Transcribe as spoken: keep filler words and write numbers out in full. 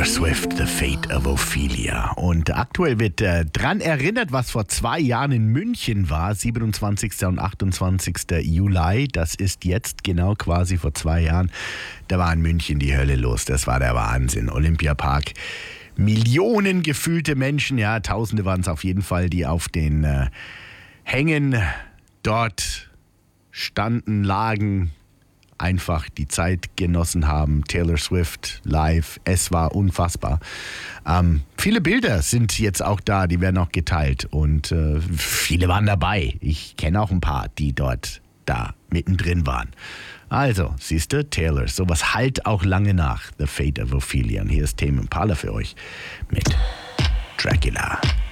Swift, The Fate of Ophelia. Und aktuell wird äh, dran erinnert, was vor zwei Jahren in München war, siebenundzwanzigsten und achtundzwanzigsten Juli. Das ist jetzt genau quasi vor zwei Jahren. Da war in München die Hölle los. Das war der Wahnsinn. Olympiapark. Millionen gefühlte Menschen, ja, Tausende waren es auf jeden Fall, die auf den äh, Hängen dort standen, lagen, einfach die Zeit genossen haben. Taylor Swift live, es war unfassbar. Ähm, viele Bilder sind jetzt auch da, die werden auch geteilt und äh, viele waren dabei. Ich kenne auch ein paar, die dort da mittendrin waren. Also, siehst du, Taylor, sowas halt auch lange nach. The Fate of Ophelia. Und hier ist Tame Impala für euch mit Dracula.